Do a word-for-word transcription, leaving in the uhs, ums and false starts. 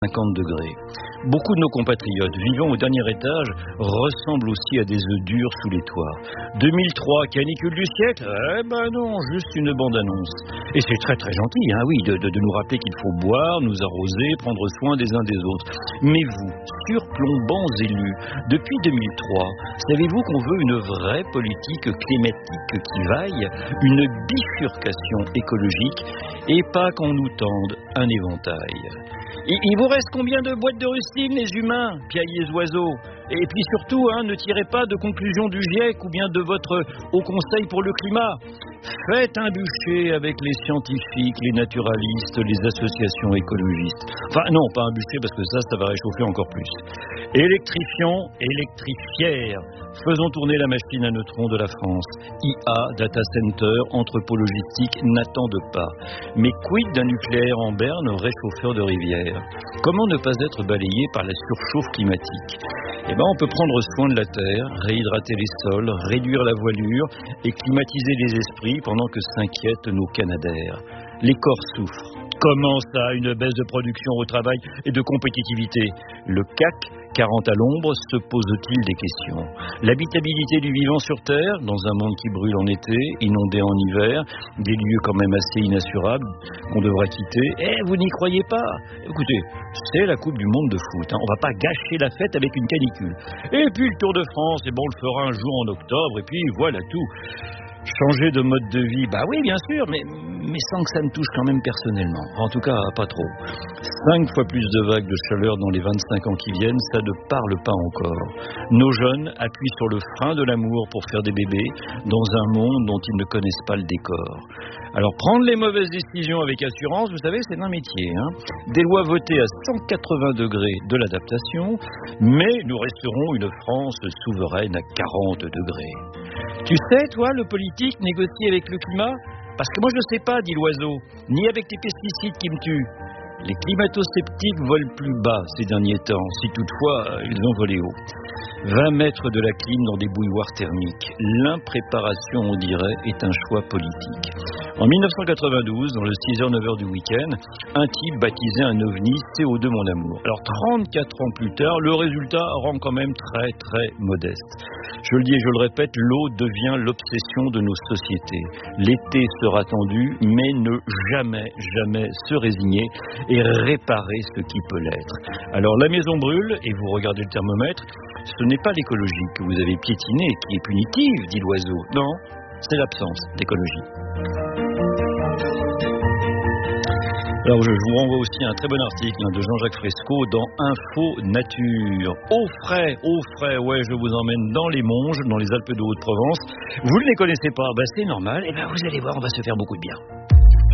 cinquante degrés. Beaucoup de nos compatriotes vivant au dernier étage ressemblent aussi à des œufs durs sous les toits. deux mille trois, canicule du siècle? Eh ben non, juste une bande-annonce. Et c'est très très gentil, hein, oui, de, de, de nous rappeler qu'il faut boire, nous arroser, prendre soin des uns des autres. Mais vous, surplombants élus, depuis deux mille trois, savez-vous qu'on veut une vraie politique climatique qui vaille, une bifurcation écologique, et pas qu'on nous tende un éventail? Il, il vous reste combien de boîtes de rustine, les humains, piaillez oiseaux? Et puis surtout, hein, ne tirez pas de conclusion du GIEC ou bien de votre Haut Conseil pour le climat. Faites un bûcher avec les scientifiques, les naturalistes, les associations écologistes. Enfin non, pas un bûcher parce que ça, ça va réchauffer encore plus. Électrifions, électrifièrent. Faisons tourner la machine à neutrons de la France. I A, data center, entrepôt logistique n'attendent pas. Mais quid d'un nucléaire en berne, réchauffeur de rivière? Comment ne pas être balayé par la surchauffe climatique? Eh ben, on peut prendre soin de la terre, réhydrater les sols, réduire la voilure et climatiser les esprits pendant que s'inquiètent nos canadaires. Les corps souffrent. Comment ça, une baisse de production au travail et de compétitivité? Le C A C quarante à l'ombre se pose-t-il des questions? L'habitabilité du vivant sur Terre, dans un monde qui brûle en été, inondé en hiver, des lieux quand même assez inassurables qu'on devra quitter. Eh, vous n'y croyez pas? Écoutez, c'est la Coupe du Monde de foot, hein. On va pas gâcher la fête avec une canicule. Et puis le Tour de France, eh bon, on le fera un jour en octobre, et puis voilà tout. Changer de mode de vie, bah oui, bien sûr, mais, mais sans que ça me touche quand même personnellement. En tout cas, pas trop. Cinq fois plus de vagues de chaleur dans les vingt-cinq ans qui viennent, ça ne parle pas encore. Nos jeunes appuient sur le frein de l'amour pour faire des bébés dans un monde dont ils ne connaissent pas le décor. Alors, prendre les mauvaises décisions avec assurance, vous savez, c'est un métier, hein. Des lois votées à cent quatre-vingts degrés de l'adaptation, mais nous resterons une France souveraine à quarante degrés. Tu sais, toi, le politique négocie avec le climat? Parce que moi, je ne sais pas, dit l'oiseau, ni avec les pesticides qui me tuent. Les climato-sceptiques volent plus bas ces derniers temps, si toutefois ils ont volé haut. vingt mètres de la clim dans des bouilloires thermiques. L'impréparation, on dirait, est un choix politique. En mille neuf cent quatre-vingt-douze, dans le six heures neuf heures du week-end, un type baptisait un ovni C O deux mon amour. Alors trente-quatre ans plus tard, le résultat rend quand même très très modeste. Je le dis et je le répète, l'eau devient l'obsession de nos sociétés. L'été sera tendu, mais ne jamais, jamais se résigner et réparer ce qui peut l'être. Alors la maison brûle et vous regardez le thermomètre, ce n'est pas l'écologie que vous avez piétinée qui est punitive, dit l'oiseau. Non, c'est l'absence d'écologie. Alors je vous renvoie aussi à un très bon article hein, de Jean-Jacques Fresco dans Info Nature. Au frais, au frais, ouais, je vous emmène dans les Monges, dans les Alpes de Haute-Provence. Vous ne les connaissez pas, bah c'est normal, et ben vous allez voir, on va se faire beaucoup de bien.